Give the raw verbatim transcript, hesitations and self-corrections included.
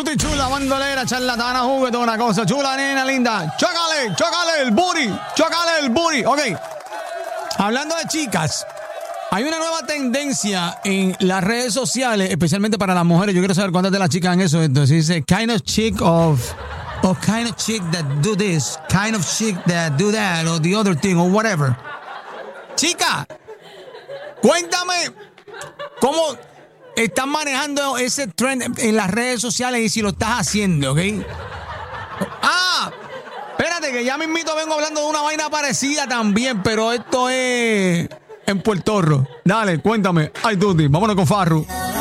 Tuti chula, bandolera, charlatana, juguetona, cosa chula, nena linda. Chócale, chócale el booty, chócale el booty. Ok. Hablando de chicas, hay una nueva tendencia en las redes sociales, especialmente para las mujeres. Yo quiero saber cuántas de las chicas en eso. Entonces dice, kind of chick of, or kind of chick that do this, kind of chick that do that, or the other thing, or whatever. Chica, cuéntame cómo estás manejando ese trend en las redes sociales y si lo estás haciendo, ¿ok? Ah, espérate que ya mismito vengo hablando de una vaina parecida también, pero esto es en Puerto Rico. Dale, cuéntame. Ay, Tuti, vámonos con Farru.